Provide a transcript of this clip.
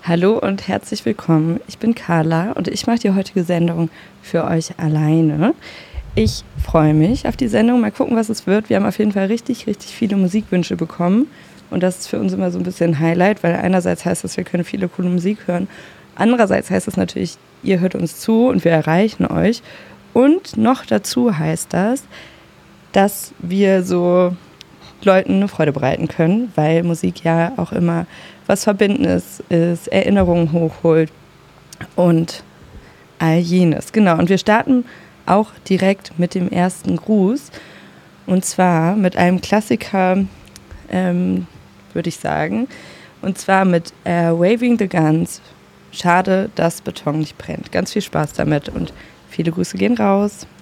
Hallo und herzlich willkommen. Ich bin Carla und ich mache die heutige Sendung für euch alleine. Ich freue mich auf die Sendung. Mal gucken, was es wird. Wir haben auf jeden Fall richtig viele Musikwünsche bekommen. Und das ist für uns immer so ein bisschen ein Highlight, weil einerseits heißt das, wir können viele coole Musik hören. Andererseits heißt das natürlich, ihr hört uns zu und wir erreichen euch. Und noch dazu heißt das, dass wir so Leuten eine Freude bereiten können, weil Musik ja auch immer was Verbindendes ist, Erinnerungen hochholt und all jenes. Genau, und wir starten auch direkt mit dem ersten Gruß. Und zwar mit einem Klassiker, würde ich sagen. Und zwar mit Waving the Guns. Schade, dass Beton nicht brennt. Ganz viel Spaß damit und viele Grüße gehen raus.